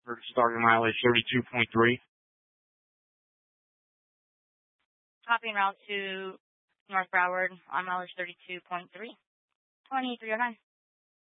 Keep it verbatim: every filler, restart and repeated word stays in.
for starting mileage thirty-two point three. Hopping route to North Broward on mileage thirty-two point three. twenty-three oh nine.